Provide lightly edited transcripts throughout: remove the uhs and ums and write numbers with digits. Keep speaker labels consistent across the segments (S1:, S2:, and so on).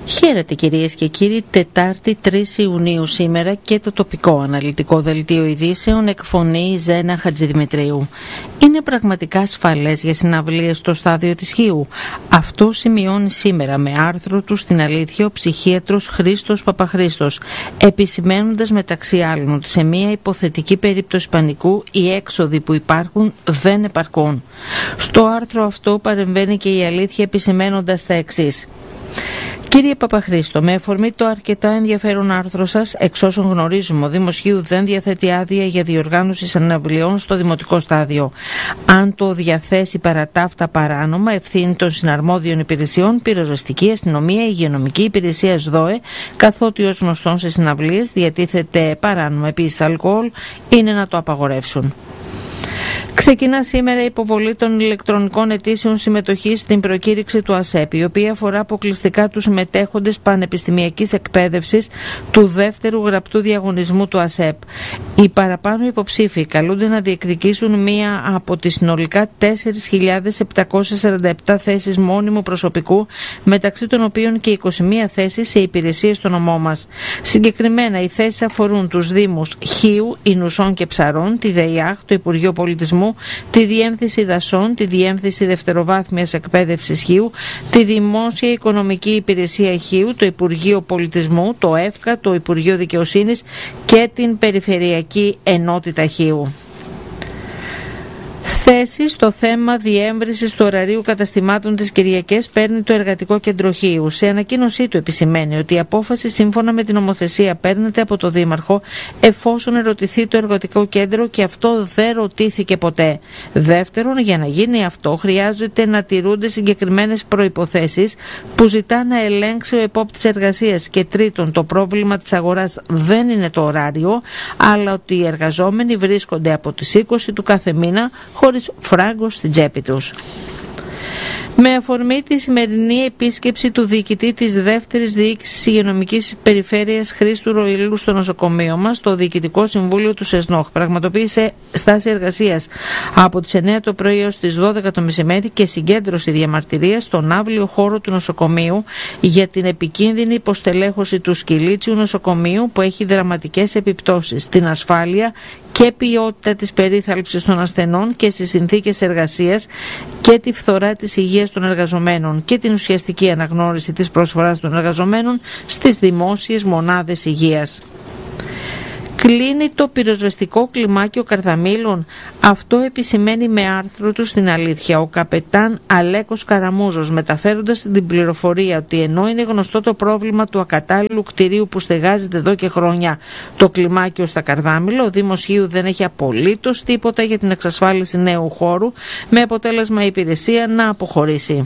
S1: Χαίρετε κυρίες και κύριοι, Τετάρτη 3 Ιουνίου σήμερα και το τοπικό αναλυτικό δελτίο ειδήσεων εκφωνεί Ζένα Χατζηδημητρίου. Είναι πραγματικά ασφαλές για συναυλίες στο στάδιο της Χίου. Αυτό σημειώνει σήμερα με άρθρο του στην Αλήθεια ο ψυχίατρος Χρήστος Παπαχρήστος, επισημαίνοντας μεταξύ άλλων ότι σε μια υποθετική περίπτωση πανικού οι έξοδοι που υπάρχουν δεν επαρκούν. Στο άρθρο αυτό παρεμβαίνει και η Αλήθεια επισημαίνοντας τα εξής. Κύριε Παπαχρήστο, με αφορμή το αρκετά ενδιαφέρον άρθρο σας, εξ όσων γνωρίζουμε, ο Δήμος Χίου δεν διαθέτει άδεια για διοργάνωση συναυλιών στο δημοτικό στάδιο. Αν το διαθέσει παρά τα αυτά παράνομα, ευθύνη των συναρμόδιων υπηρεσιών, πυροσβεστική, αστυνομία, υγειονομική υπηρεσία ΣΔΟΕ, καθότι ως γνωστόν σε συναυλίες διατίθεται παράνομα επίσης αλκοόλ, είναι να το απαγορεύσουν. Ξεκινά σήμερα η υποβολή των ηλεκτρονικών αιτήσεων συμμετοχής στην προκήρυξη του ΑΣΕΠ, η οποία αφορά αποκλειστικά τους συμμετέχοντες πανεπιστημιακής εκπαίδευσης του δεύτερου γραπτού διαγωνισμού του ΑΣΕΠ. Οι παραπάνω υποψήφοι καλούνται να διεκδικήσουν μία από τις συνολικά 4.747 θέσεις μόνιμου προσωπικού, μεταξύ των οποίων και 21 θέσεις σε υπηρεσίες στο νομό μας. Συγκεκριμένα, οι θέσεις αφορούν τους Δήμους Χίου, Ινουσών και Ψαρών, τη ΔΕΙΑΧ, το Υπουργείο Πολιτισμού, τη Διεύθυνση Δασών, τη Διεύθυνση Δευτεροβάθμιας Εκπαίδευσης Χίου, τη Δημόσια Οικονομική Υπηρεσία Χίου, το Υπουργείο Πολιτισμού, το ΕΦΚΑ, το Υπουργείο Δικαιοσύνης και την Περιφερειακή Ενότητα Χίου. Θέση στο θέμα διεύρυνσης του ωραρίου καταστημάτων τις Κυριακές παίρνει το Εργατικό Κέντρο Χίου. Σε ανακοίνωσή του επισημαίνει ότι η απόφαση σύμφωνα με την νομοθεσία παίρνεται από το Δήμαρχο εφόσον ερωτηθεί το Εργατικό Κέντρο και αυτό δεν ρωτήθηκε ποτέ. Δεύτερον, για να γίνει αυτό χρειάζεται να τηρούνται συγκεκριμένες προϋποθέσεις που ζητά να ελέγξει ο επόπτης εργασίας. Και τρίτον, το πρόβλημα της αγοράς δεν είναι το ωράριο, αλλά ότι οι εργαζόμενοι βρίσκονται από τις 20 του κάθε μήνα χωρίς φράγκο στην τσέπη τους. Με αφορμή τη σημερινή επίσκεψη του διοικητή της δεύτερης διοίκησης υγειονομικής περιφέρειας Χρήστου Ροηλού στο νοσοκομείο μας, το Διοικητικό Συμβούλιο του ΣΕΣΝΟΧ πραγματοποίησε στάση εργασίας από τις 9 το πρωί έως τις 12 το μεσημέρι και συγκέντρωση διαμαρτυρίας στον αύλιο χώρο του νοσοκομείου για την επικίνδυνη υποστελέχωση του σκυλίτσιου νοσοκομείου που έχει δραματικές επιπτώσεις στην ασφάλεια και ποιότητα της περίθαλψης των ασθενών και στις συνθήκες εργασίας και τη φθορά της υγείας των εργαζομένων και την ουσιαστική αναγνώριση της προσφοράς των εργαζομένων στις δημόσιες μονάδες υγείας. Κλείνει το πυροσβεστικό κλιμάκιο Καρδαμήλων. Αυτό επισημαίνει με άρθρο του στην Αλήθεια ο καπετάν Αλέκος Καραμούζος, μεταφέροντας την πληροφορία ότι ενώ είναι γνωστό το πρόβλημα του ακατάλληλου κτηρίου που στεγάζεται εδώ και χρόνια το κλιμάκιο στα Καρδάμηλα, ο Δήμος Χίου δεν έχει απολύτως τίποτα για την εξασφάλιση νέου χώρου, με αποτέλεσμα η υπηρεσία να αποχωρήσει.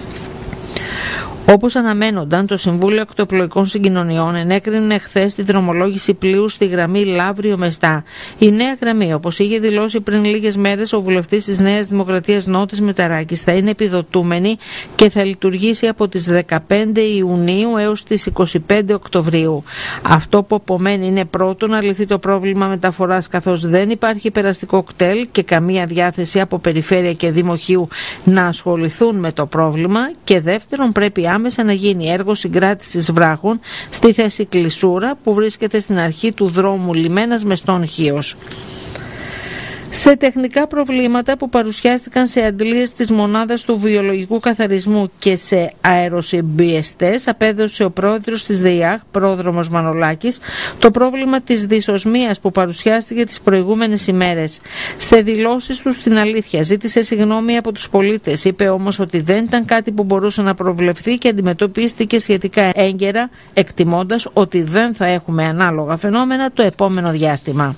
S1: Όπως αναμένονταν, το Συμβούλιο Ακτοπλοϊκών Συγκοινωνιών ενέκρινε χθες τη δρομολόγηση πλοίου στη γραμμή Λαύριο-Μεστά. Η νέα γραμμή, όπως είχε δηλώσει πριν λίγες μέρες ο βουλευτής της Νέας Δημοκρατίας Νότης Μηταράκης, θα είναι επιδοτούμενη και θα λειτουργήσει από τις 15 Ιουνίου έως τις 25 Οκτωβρίου. Αυτό που απομένει είναι πρώτον να λυθεί το πρόβλημα μεταφοράς, καθώς δεν υπάρχει περαστικό κτέλ και καμία διάθεση από Περιφέρεια και Δήμο Χίου να ασχοληθούν με το πρόβλημα, και δεύτερον πρέπει άμεσα να γίνει έργο συγκράτησης βράχων στη θέση Κλεισούρα που βρίσκεται στην αρχή του δρόμου Λιμένας Μεστών Χίος. Σε τεχνικά προβλήματα που παρουσιάστηκαν σε αντλίες της μονάδας του βιολογικού καθαρισμού και σε αεροσυμπιεστές, απέδωσε ο πρόεδρος της ΔΕΙΑΧ, πρόδρομος Μανολάκης, το πρόβλημα της δυσοσμίας που παρουσιάστηκε τις προηγούμενες ημέρες. Σε δηλώσεις του στην Αλήθεια ζήτησε συγγνώμη από τους πολίτες, είπε όμως ότι δεν ήταν κάτι που μπορούσε να προβλεφθεί και αντιμετωπίστηκε σχετικά έγκαιρα, εκτιμώντας ότι δεν θα έχουμε ανάλογα φαινόμενα το επόμενο διάστημα.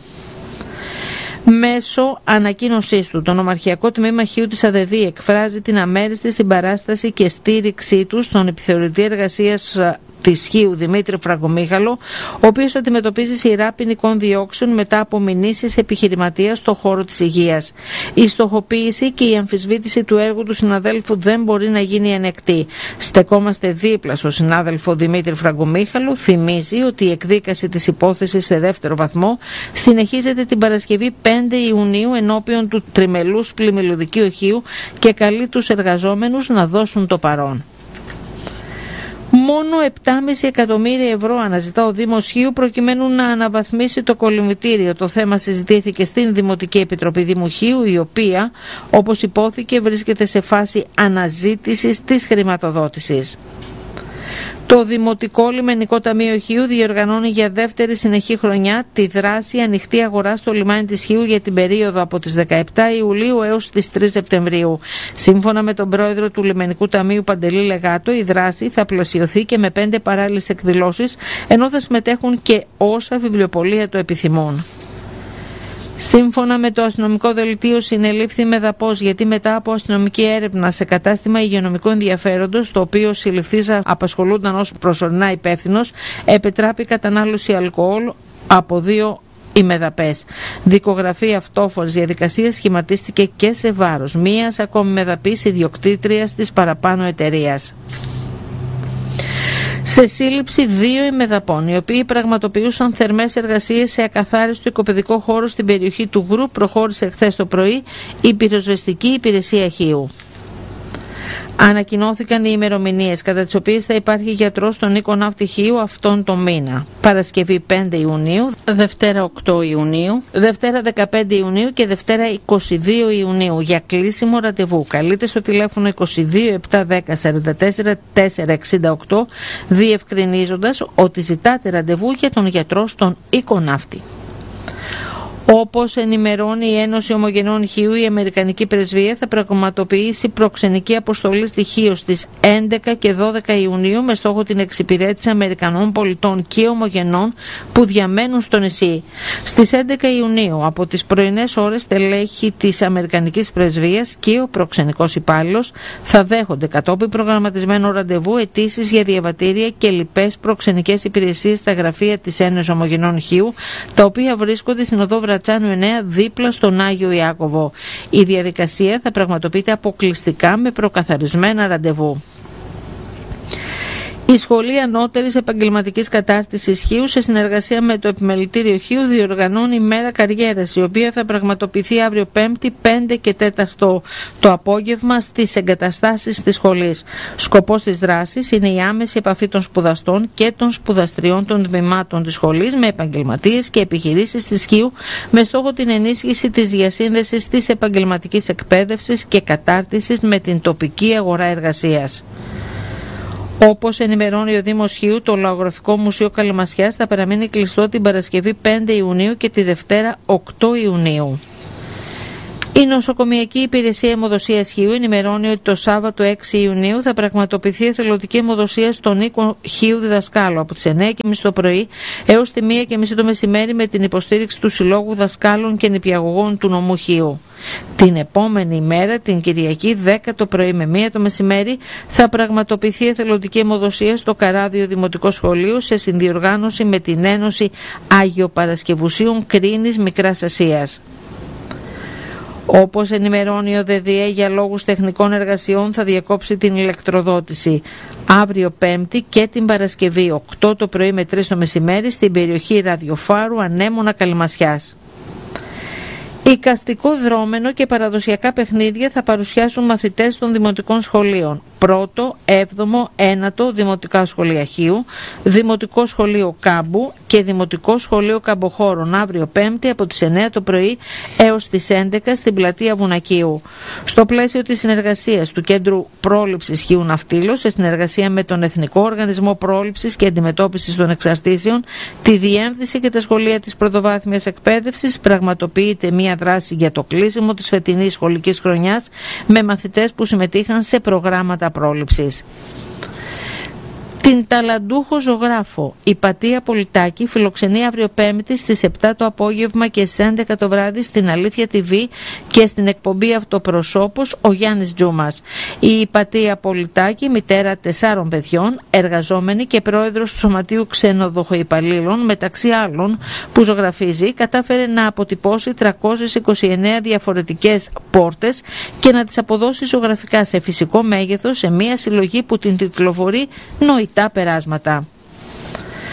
S1: Μέσω ανακοίνωσής του, το Νομαρχιακό Τμήμα Χίου της ΑΔΕΔΗ εκφράζει την αμέριστη συμπαράσταση και στήριξή του στον επιθεωρητή εργασίας της Χίου Δημήτρη Φραγκομίχαλο, ο οποίος αντιμετωπίζει σειρά ποινικών διώξεων μετά από μηνύσεις επιχειρηματίας στον χώρο της υγείας. Η στοχοποίηση και η αμφισβήτηση του έργου του συναδέλφου δεν μπορεί να γίνει ανεκτή. Στεκόμαστε δίπλα στο συνάδελφο Δημήτρη Φραγκομίχαλο. Θυμίζει ότι η εκδίκαση της υπόθεσης σε δεύτερο βαθμό συνεχίζεται την Παρασκευή 5 Ιουνίου ενώπιον του Τριμελούς Πλημμυλωδικείου Χίου και καλεί τους εργαζόμενους να δώσουν το παρόν. Μόνο 7,5 εκατομμύρια ευρώ αναζητά ο Δήμος Χίου προκειμένου να αναβαθμίσει το κολυμβητήριο. Το θέμα συζητήθηκε στην Δημοτική Επιτροπή Δήμου Χίου, η οποία, όπως υπόθηκε, βρίσκεται σε φάση αναζήτησης της χρηματοδότησης. Το Δημοτικό Λιμενικό Ταμείο Χίου διοργανώνει για δεύτερη συνεχή χρονιά τη δράση ανοιχτή αγορά στο λιμάνι της Χίου για την περίοδο από τις 17 Ιουλίου έως τις 3 Σεπτεμβρίου. Σύμφωνα με τον πρόεδρο του Λιμενικού Ταμείου Παντελή Λεγάτο, η δράση θα πλαισιωθεί και με 5 παράλληλες εκδηλώσεις, ενώ θα συμμετέχουν και όσα βιβλιοπωλεία το επιθυμούν. Σύμφωνα με το αστυνομικό δελτίο, συνελήφθη μεδαπός γιατί μετά από αστυνομική έρευνα σε κατάστημα υγειονομικού ενδιαφέροντος, το οποίο συλληφθήσα απασχολούνταν ως προσωρινά υπεύθυνος, επετράπη κατανάλωση αλκοόλ από 2 ημεδαπές. Δικογραφή αυτόφορης διαδικασίας σχηματίστηκε και σε βάρος μίας ακόμη μεδαπής ιδιοκτήτριας της παραπάνω εταιρείας. Σε σύλληψη 2 ημεδαπών, οι οποίοι πραγματοποιούσαν θερμές εργασίες σε ακαθάριστο οικοπαιδικό χώρο στην περιοχή του Γκρου, προχώρησε χθες το πρωί η πυροσβεστική υπηρεσία Χίου. Ανακοινώθηκαν οι ημερομηνίες κατά τις οποίες θα υπάρχει γιατρός στον οίκο Ναύτη Χίου αυτόν τον μήνα. Παρασκευή 5 Ιουνίου, Δευτέρα 8 Ιουνίου, Δευτέρα 15 Ιουνίου και Δευτέρα 22 Ιουνίου για κλείσιμο ραντεβού. Καλείτε στο τηλέφωνο 22 710 44 468 διευκρινίζοντας ότι ζητάτε ραντεβού για τον γιατρό στον οίκο Ναύτη. Όπως ενημερώνει η Ένωση Ομογενών Χίου, η Αμερικανική Πρεσβεία θα πραγματοποιήσει προξενική αποστολή στη Χίο στις 11 και 12 Ιουνίου με στόχο την εξυπηρέτηση Αμερικανών πολιτών και ομογενών που διαμένουν στο νησί. Στις 11 Ιουνίου από τις πρωινές ώρες τελέχη της Αμερικανικής Πρεσβείας και ο προξενικός υπάλληλος θα δέχονται κατόπιν προγραμματισμένο ραντεβού αιτήσεις για διαβατήρια και λοιπές προξενικές υπηρεσίες στα γραφεία της Ένωσης Ομογενών Χίου, τα οποία βρίσκονται στην οδό Βρατσάνου 9 δίπλα στον Άγιο Ιάκωβο. Η διαδικασία θα πραγματοποιείται αποκλειστικά με προκαθαρισμένα ραντεβού. Η Σχολή Ανώτερης Επαγγελματικής Κατάρτισης Χίου, σε συνεργασία με το Επιμελητήριο Χίου, διοργανώνει ημέρα καριέρας, η οποία θα πραγματοποιηθεί αύριο 5η 5 και 4 το απόγευμα στις εγκαταστάσεις της σχολής. Σκοπός της δράσης είναι η άμεση επαφή των σπουδαστών και των σπουδαστριών των τμήματων της σχολής με επαγγελματίες και επιχειρήσεις της Χίου, με στόχο την ενίσχυση της διασύνδεσης της επαγγελματικής εκπαίδευσης και κατάρτισης με την τοπική αγορά εργασίας. Όπως ενημερώνει ο Δήμος Χίου, το Λαογραφικό Μουσείο Καλαμασιάς θα παραμείνει κλειστό την Παρασκευή 5 Ιουνίου και τη Δευτέρα 8 Ιουνίου. Η Νοσοκομιακή Υπηρεσία Αιμοδοσίας Χίου ενημερώνει ότι το Σάββατο 6 Ιουνίου θα πραγματοποιηθεί εθελοντική αιμοδοσία στον οίκο Χίου Διδασκάλου από τις 9:30 το πρωί έως τη 1:30 το μεσημέρι με την υποστήριξη του Συλλόγου Δασκάλων και Νηπιαγωγών του νομού Χίου. Την επόμενη ημέρα, την Κυριακή 10 το πρωί με 1 το μεσημέρι, θα πραγματοποιηθεί εθελοντική αιμοδοσία στο Καράδιο Δημοτικό Σχολείο σε συνδιοργάνωση με την Ένωση Αγιοπαρασκευουσίων Κρίνης Μικράς Ασίας. Όπως ενημερώνει ο ΔΔΕ, για λόγους τεχνικών εργασιών θα διακόψει την ηλεκτροδότηση αύριο 5η και την Παρασκευή 8 το πρωί με 3 το μεσημέρι στην περιοχή Ραδιοφάρου Ανέμωνα Καλμασιάς. Εικαστικό δρόμενο και παραδοσιακά παιχνίδια θα παρουσιάσουν μαθητές των δημοτικών σχολείων. 1ο, 7ο, 9ο Δημοτικά Σχολεία Χίου, Δημοτικό Σχολείο Κάμπου και Δημοτικό Σχολείο Καμποχώρων αύριο 5η από τις 9 το πρωί έως τις 11 στην πλατεία Βουνακίου. Στο πλαίσιο της συνεργασίας του Κέντρου Πρόληψης Χίου Ναυτίλος, σε συνεργασία με τον Εθνικό Οργανισμό Πρόληψης και Αντιμετώπισης των Εξαρτήσεων, τη Διεύθυνση και τα σχολεία της πρωτοβάθμιας εκπαίδευσης, πραγματοποιείται μια δράση για το κλείσιμο της φετινής σχολικής χρονιάς με μαθητές που συμμετείχαν σε προγράμματα πρόληψης. Την ταλαντούχο ζωγράφο Υπατία Πολιτάκη φιλοξενεί αύριο 5η στις 7 το απόγευμα και στις 11 το βράδυ στην Αλήθεια TV και στην εκπομπή Αυτοπροσώπους ο Γιάννης Τζούμας. Η Υπατία Πολιτάκη, μητέρα 4 παιδιών, εργαζόμενη και πρόεδρος του Σωματείου Ξενοδοχοϊπαλλήλων, μεταξύ άλλων που ζωγραφίζει, κατάφερε να αποτυπώσει 329 διαφορετικές πόρτες και να τις αποδώσει ζωγραφικά σε φυσικό μέγεθος σε μια συλλογή που την τιτλοφορεί Νοητά Περάσματα.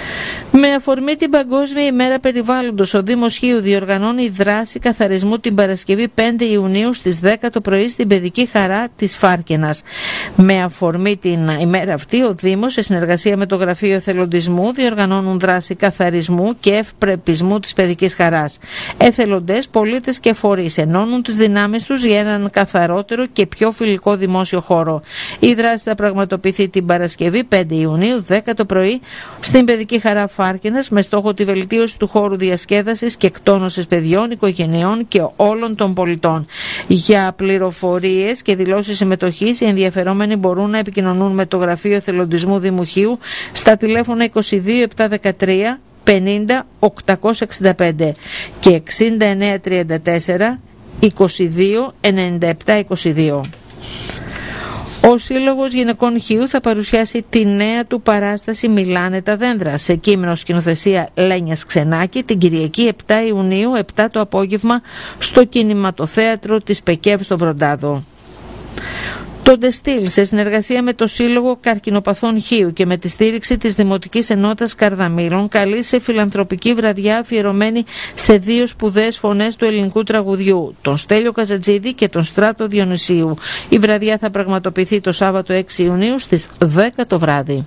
S1: Με αφορμή την Παγκόσμια ημέρα περιβάλλοντος, ο Δήμος Χίου διοργανώνει δράση καθαρισμού την Παρασκευή 5 Ιουνίου στις 10 το πρωί στην Παιδική Χαρά της Φάρκαινας. Με αφορμή την ημέρα αυτή, ο Δήμος, σε συνεργασία με το Γραφείο Εθελοντισμού, διοργανώνουν δράση καθαρισμού και ευπρεπισμού της Παιδικής Χαράς. Εθελοντές, πολίτες και φορείς ενώνουν τις δυνάμεις τους για έναν καθαρότερο και πιο φιλικό δημόσιο χώρο. Η δράση θα πραγματοποιηθεί την Παρασκευή 5 Ιουνίου 10 το πρωί στην Παιδική Χαρά Φάρκαινας, με στόχο τη βελτίωση του χώρου διασκέδασης και εκτόνωσης παιδιών, οικογενειών και όλων των πολιτών. Για πληροφορίες και δηλώσεις συμμετοχής, οι ενδιαφερόμενοι μπορούν να επικοινωνούν με το Γραφείο Εθελοντισμού Δήμου Χίου στα τηλέφωνα 22 713 50 865 και 6934 22 97 22. Ο Σύλλογος Γυναικών Χίου θα παρουσιάσει τη νέα του παράσταση «Μιλάνε τα δέντρα» σε κείμενο σκηνοθεσία Λένιας Ξενάκη την Κυριακή 7 Ιουνίου 7 το απόγευμα στο Κινηματοθέατρο της ΠΕΚΕΒ στο Βροντάδο. Το Ντεστήλ, σε συνεργασία με το Σύλλογο Καρκινοπαθών Χίου και με τη στήριξη της Δημοτικής Ενότητας Καρδαμήλων, καλεί σε φιλανθρωπική βραδιά αφιερωμένη σε δύο σπουδαίες φωνές του ελληνικού τραγουδιού, τον Στέλιο Καζατζίδη και τον Στράτο Διονυσίου. Η βραδιά θα πραγματοποιηθεί το Σάββατο 6 Ιουνίου στις 10 το βράδυ.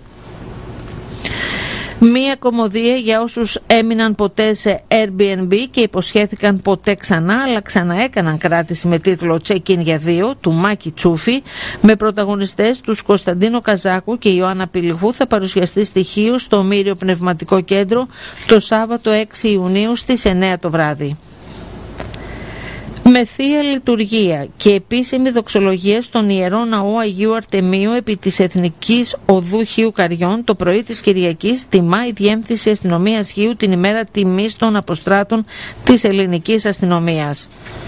S1: Μία κωμωδία για όσους έμειναν ποτέ σε Airbnb και υποσχέθηκαν ποτέ ξανά, αλλά ξαναέκαναν κράτηση, με τίτλο Check-in για δύο, του Μάκη Τσούφη, με πρωταγωνιστές τους Κωνσταντίνο Καζάκου και Ιωάννα Πηλιχού, θα παρουσιαστεί στοιχείο στο Ομήριο Πνευματικό Κέντρο το Σάββατο 6 Ιουνίου στις 9 το βράδυ. Με θεία λειτουργία και επίσημη δοξολογία στον Ιερό Ναό Αγίου Αρτεμίου επί της Εθνικής Οδού Χίου Καριών, το πρωί της Κυριακής τιμά η Διεύθυνση Αστυνομίας Χίου την ημέρα τιμής των αποστράτων της ελληνικής αστυνομίας.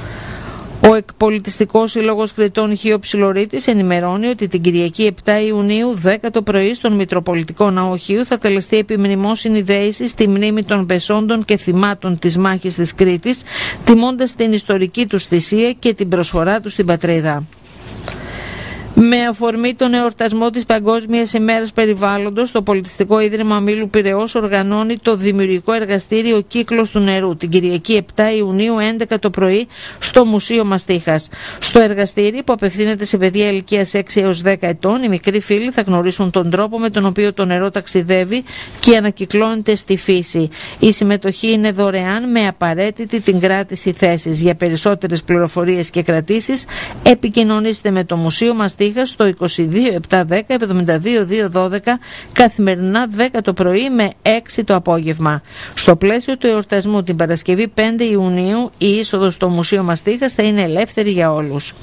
S1: Ο Εκπολιτιστικός Σύλλογος Κρητών Χίο Ψιλορίτης ενημερώνει ότι την Κυριακή 7 Ιουνίου 10 το πρωί στον Μητροπολιτικό Ναό Χίου θα τελεστεί επιμνημόσυνη δέηση στη μνήμη των πεσόντων και θυμάτων της μάχης της Κρήτης, τιμώντας την ιστορική τους θυσία και την προσφορά τους στην πατρίδα. Με αφορμή τον εορτασμό της Παγκόσμιας ημέρας περιβάλλοντος, το Πολιτιστικό Ίδρυμα Μήλου Πειραιώς οργανώνει το δημιουργικό εργαστήριο «Κύκλος του νερού» την Κυριακή 7 Ιουνίου 11 το πρωί στο Μουσείο Μαστίχας. Στο εργαστήρι, που απευθύνεται σε παιδιά ηλικίας 6 έως 10 ετών, οι μικροί φίλοι θα γνωρίσουν τον τρόπο με τον οποίο το νερό ταξιδεύει και ανακυκλώνεται στη φύση. Η συμμετοχή είναι δωρεάν, με απαραίτητη την κράτηση θέσης. Για περισσότερες πληροφορίες και κρατήσεις, επικοινωνήστε με το Μουσείο Μαστίχας στο 22 710 72 212, καθημερινά 10 το πρωί με 6 το απόγευμα. Στο πλαίσιο του εορτασμού την Παρασκευή 5 Ιουνίου, η είσοδος στο Μουσείο Μαστίχας θα είναι ελεύθερη για όλους.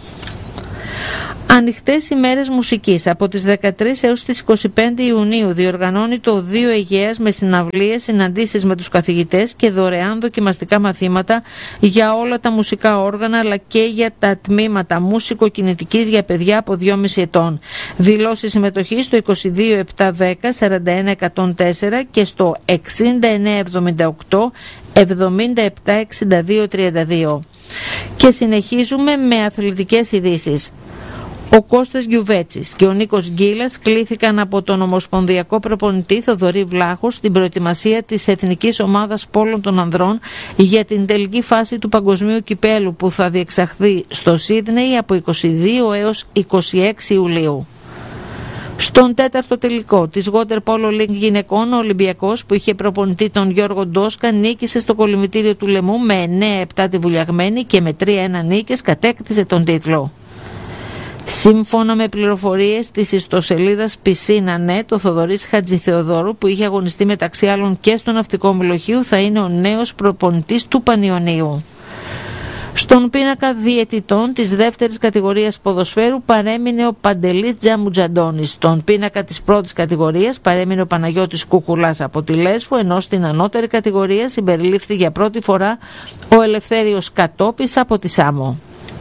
S1: Ανοιχτές ημέρες μουσικής από τις 13 έως τις 25 Ιουνίου διοργανώνει το Οδείο Αιγαίας με συναυλίες, συναντήσεις με τους καθηγητές και δωρεάν δοκιμαστικά μαθήματα για όλα τα μουσικά όργανα, αλλά και για τα τμήματα μουσικοκινητικής για παιδιά από 2,5 ετών. Δηλώσεις συμμετοχής στο 22 710 41 104 και στο 69 78 77 62 32. Και συνεχίζουμε με αθλητικές ειδήσεις. Ο Κώστας Γιουβέτσης και ο Νίκος Γκίλας κλήθηκαν από τον ομοσπονδιακό προπονητή Θοδωρή Βλάχο στην προετοιμασία της Εθνικής Ομάδας Πόλων των Ανδρών για την τελική φάση του Παγκοσμίου Κυπέλου, που θα διεξαχθεί στο Σίδνεϊ από 22 έως 26 Ιουλίου. Στον τέταρτο τελικό της Water Polo League γυναικών, ο Ολυμπιακός, που είχε προπονητή τον Γιώργο Ντόσκα, νίκησε στο κολυμβητήριο του Λεμού με 9-7 τη Βουλιαγμένη και με 3-1 νίκες κατέκτησε τον τίτλο. Σύμφωνα με πληροφορίες της ιστοσελίδας Piscina.net, ο Θοδωρής Χατζηθεοδόρου, που είχε αγωνιστεί μεταξύ άλλων και στο Ναυτικό Μυλοχείο, θα είναι ο νέος προπονητής του Πανιωνίου. Στον πίνακα διαιτητών της δεύτερης κατηγορίας ποδοσφαίρου παρέμεινε ο Παντελής Τζαμουτζαντώνης. Στον πίνακα της πρώτης κατηγορίας παρέμεινε ο Παναγιώτης Κουκουλάς από τη Λέσβο, ενώ στην ανώτερη κατηγορία συμπεριλήφθη για πρώτη φορά ο Ελευθέριος Κατόπης από τη Σάμο.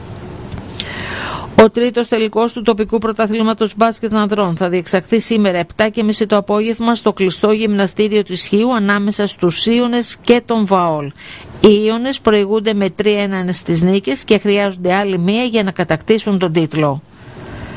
S1: Ο τρίτος τελικός του τοπικού πρωταθλήματος μπάσκετ ανδρών θα διεξαχθεί σήμερα 7:30 το απόγευμα στο κλειστό γυμναστήριο της Χίου ανάμεσα στους Ίωνες και τον Βαόλ. Οι Ίωνες προηγούνται με 3-1 στις νίκες και χρειάζονται άλλη μία για να κατακτήσουν τον τίτλο.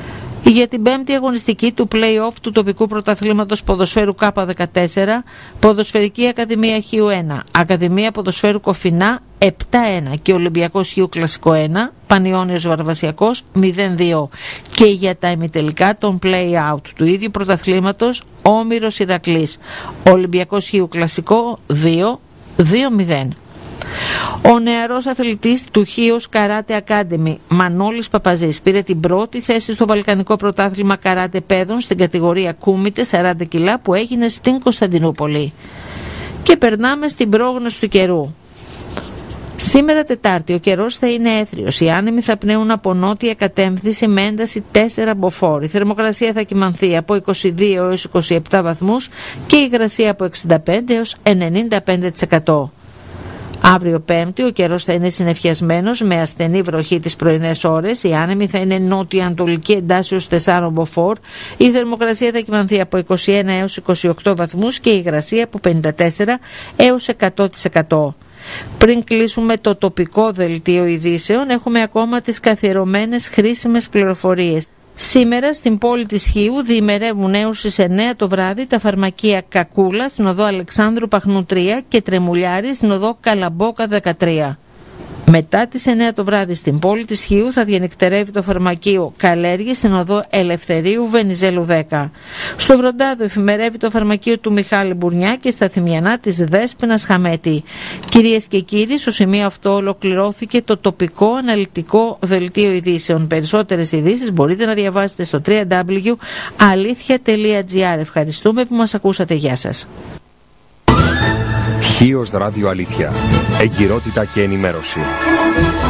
S1: Για την πέμπτη αγωνιστική του play-off του τοπικού πρωταθλήματος ποδοσφαίρου K14, Ποδοσφαιρική Ακαδημία Χίου 1, Ακαδημία Ποδοσφαίρου Κοφινά 7-1 και Ολυμπιακός Χίου Κλασικό 1, Πανιώνιος Βαρβασιακός 0-2. Και για τα ημιτελικά των play-out του ίδιου πρωταθλήματος, Όμηρος Ηρακλής, Ολυμπιακός Χίου Κλασικό 2-0. Ο νεαρός αθλητής του Χίος Καράτε Academy, Μανώλης Παπαζής, πήρε την πρώτη θέση στο Βαλκανικό Πρωτάθλημα Καράτε Παιδών στην κατηγορία Κούμιτε 40 κιλά που έγινε στην Κωνσταντινούπολη. Και περνάμε στην πρόγνωση του καιρού. Σήμερα Τετάρτη ο καιρός θα είναι έθριος, οι άνεμοι θα πνέουν από νότια κατεύθυνση με ένταση 4 μποφόρ. Η θερμοκρασία θα κυμανθεί από 22 έως 27 βαθμούς και η υγρασία από 65 έως 95%. Αύριο Πέμπτη ο καιρός θα είναι συννεφιασμένος με ασθενή βροχή τις πρωινές ώρες. Οι άνεμοι θα είναι νότια-ανατολική εντάσσεως 4 μποφόρ. Η θερμοκρασία θα κυμανθεί από 21 έως 28 βαθμούς και η υγρασία από 54 έως 100%. Πριν κλείσουμε το τοπικό δελτίο ειδήσεων, έχουμε ακόμα τις καθιερωμένες χρήσιμες πληροφορίες. Σήμερα στην πόλη της Χίου διημερεύουν έως στις 9 το βράδυ τα φαρμακεία Κακούλα στην οδό Αλεξάνδρου Παχνού 3 και Τρεμουλιάρη στην οδό Καλαμπόκα 13. Μετά τις 9 το βράδυ στην πόλη της Χίου θα διανυκτερεύει το φαρμακείο Καλέργη στην οδό Ελευθερίου Βενιζέλου 10. Στο Βροντάδο εφημερεύει το φαρμακείο του Μιχάλη Μπουρνιά και στα Θημιανά της Δέσποινας Χαμέτη. Κυρίες και κύριοι, στο σημείο αυτό ολοκληρώθηκε το τοπικό αναλυτικό δελτίο ειδήσεων. Περισσότερες ειδήσεις μπορείτε να διαβάσετε στο www.alithia.gr. Ευχαριστούμε που μας ακούσατε. Γεια σας.
S2: Χίος Ράδιο Αλήθεια. Εγκυρότητα και ενημέρωση.